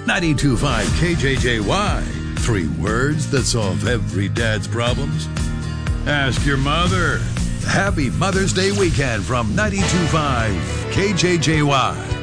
92.5 KJJY. 3 words that solve every dad's problems. Ask your mother. Happy Mother's Day weekend from 92.5 KJJY.